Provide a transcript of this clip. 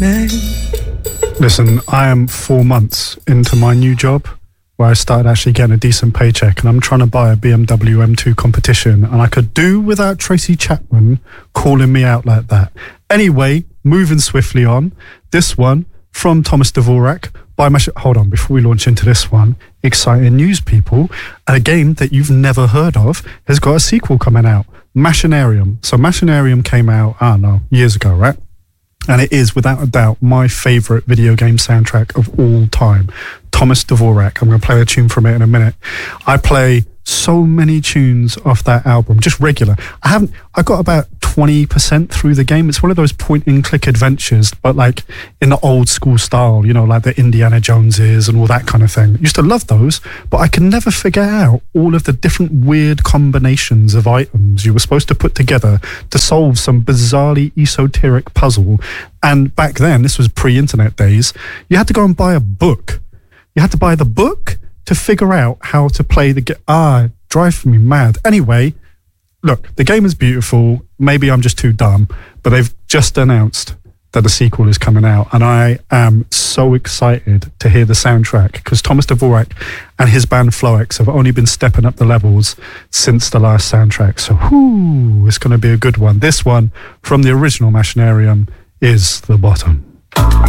Listen, I am 4 months into my new job where I started actually getting a decent paycheck, and I'm trying to buy a BMW M2 competition, and I could do without Tracy Chapman calling me out like that. Anyway, moving swiftly on, this one from Thomas Dvorak by hold on, before we launch into this one, exciting news, people. A game that you've never heard of has got a sequel coming out, Machinarium. So Machinarium came out, I don't know, years ago, right? And it is, without a doubt, my favourite video game soundtrack of all time. Thomas Dvorak. I'm going to play a tune from it in a minute. I play so many tunes off that album, just regular. I got about 20% through the game. It's one of those point-and-click adventures, but like in the old school style, you know, like the Indiana Joneses and all that kind of thing. I used to love those, but I can never figure out all of the different weird combinations of items you were supposed to put together to solve some bizarrely esoteric puzzle. And back then, this was pre-internet days, you had to go and buy a book. You had to buy the book to figure out how to play the game. Drive me mad. Anyway, look, the game is beautiful. Maybe I'm just too dumb, but they've just announced that the sequel is coming out, and I am so excited to hear the soundtrack, because Thomas Dvorak and his band Floex have only been stepping up the levels since the last soundtrack. So, it's going to be a good one. This one from the original Machinarium is The Bottom.